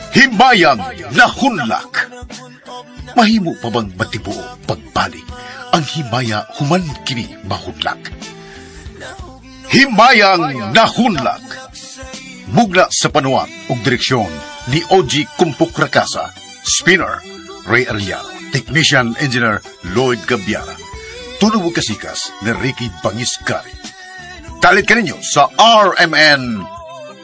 Himayang nahunlak. Mahimo pa bang matibuo pagbalik ang himaya human kini mahunlak? Himayang nahunlak. Mugna sa panuwat ug direksyon ni Oji Kumpuk Rakasa, Spinner Ray Arellano, Technician Engineer Lloyd Gabiara, tunog kasikas ni Ricky Bangiscari. Talit ka ninyo sa RMN